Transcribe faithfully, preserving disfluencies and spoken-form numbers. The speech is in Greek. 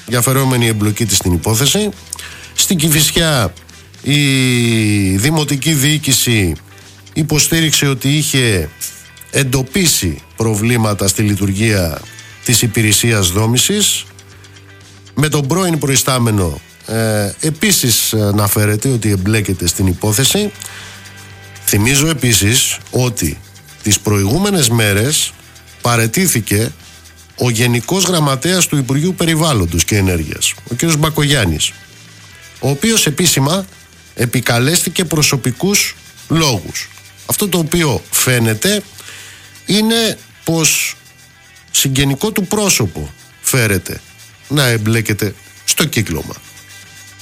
για αφαιρόμενη εμπλοκή της στην υπόθεση. Στην Κηφισιά η δημοτική διοίκηση υποστήριξε ότι είχε εντοπίσει προβλήματα στη λειτουργία της υπηρεσίας δόμησης. Με τον πρώην προϊστάμενο ε, επίσης αναφέρεται ότι εμπλέκεται στην υπόθεση. Θυμίζω επίσης ότι τις προηγούμενες μέρες παραιτήθηκε ο Γενικός Γραμματέας του Υπουργείου Περιβάλλοντος και Ενέργειας, ο κ. Μπακογιάννης, ο οποίος επίσημα επικαλέστηκε προσωπικούς λόγους. Αυτό το οποίο φαίνεται είναι πως συγγενικό του πρόσωπο φέρεται να εμπλέκεται στο κύκλωμα.